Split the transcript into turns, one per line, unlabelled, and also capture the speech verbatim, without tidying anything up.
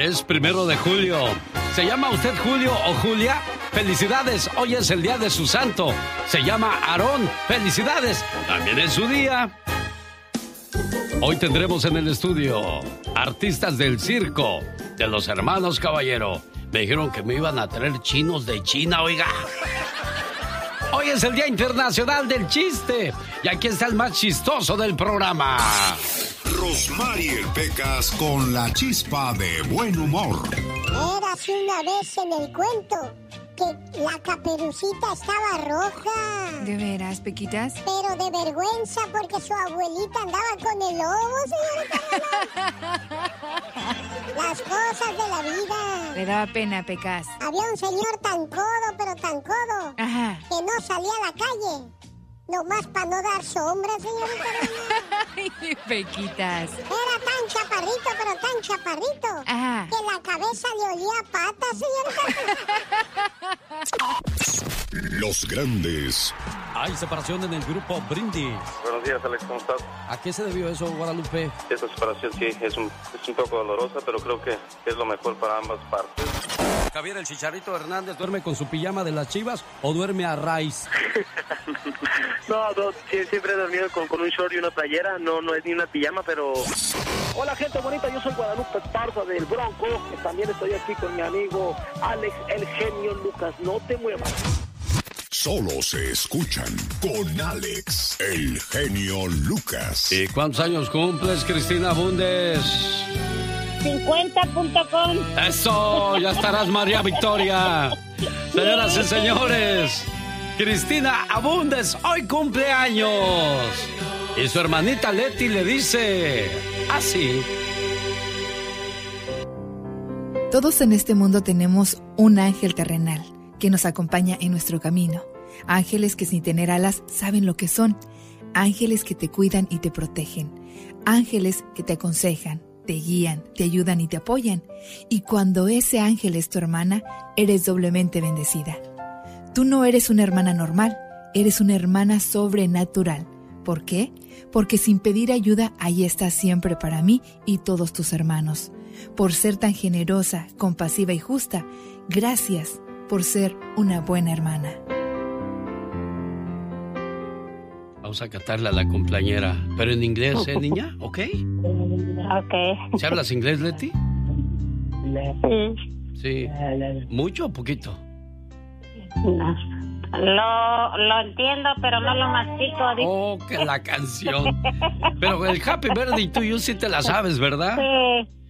Es primero de julio. ¿Se llama usted Julio o Julia? ¡Felicidades! Hoy es el día de su santo. Se llama Aarón. ¡Felicidades! También es su día. Hoy tendremos en el estudio artistas del circo de los hermanos Caballero. Me dijeron que me iban a traer chinos de China, oiga. Hoy es el Día Internacional del Chiste. Y aquí está el más chistoso del programa.
Rosmarie Pecas con la chispa de buen humor.
Érase una vez en el cuento que la Caperucita estaba roja.
¿De veras, Pequitas?
Pero de vergüenza porque su abuelita andaba con el lobo, señorita. Las cosas de la vida.
Le daba pena, Pecas.
Había un señor tan codo, pero tan codo,
Ajá.
que no salía a la calle. Nomás para no dar sombra, señorita.
Ay, Pequitas.
Era tan chaparrito, pero tan chaparrito,
Ajá.
que la cabeza le olía a patas, señorita.
Los grandes.
Hay separación en el grupo Brindis.
Buenos días, Alex, ¿cómo estás?
¿A qué se debió eso, Guadalupe?
Esta separación sí es un, es un poco dolorosa, pero creo que es lo mejor para ambas partes.
Javier, el Chicharito Hernández, ¿duerme con su pijama de las Chivas o duerme a raíz?
No, no, siempre he dormido con, con un short y una playera, no, no es ni una pijama, pero... Hola, gente bonita, yo soy Guadalupe Esparza del Bronco, también estoy aquí con mi amigo Alex, el genio Lucas, no te muevas.
Solo se escuchan con Alex, el genio Lucas.
¿Y cuántos años cumples, Cristina Bundes?
cincuenta punto com.
¡Eso! ¡Ya estarás, María Victoria! Señoras y señores, Cristina Abundes hoy cumple años. Y su hermanita Leti le dice así.
Todos en este mundo tenemos un ángel terrenal que nos acompaña en nuestro camino. Ángeles que sin tener alas saben lo que son. Ángeles que te cuidan y te protegen. Ángeles que te aconsejan, te guían, te ayudan y te apoyan. Y cuando ese ángel es tu hermana, eres doblemente bendecida. Tú no eres una hermana normal, eres una hermana sobrenatural. ¿Por qué? Porque sin pedir ayuda, ahí estás siempre para mí y todos tus hermanos. Por ser tan generosa, compasiva y justa, gracias por ser una buena hermana.
Vamos a cantarle a la cumpleañera, pero en inglés, ¿eh, niña? ¿Ok?
Ok.
¿Se hablas inglés, Leti?
Sí.
Sí. ¿Mucho o poquito?
No. Lo, lo entiendo, pero no lo mastico.
Oh, que la canción. Pero el Happy Birthday to you sí te la sabes, ¿verdad?
Sí.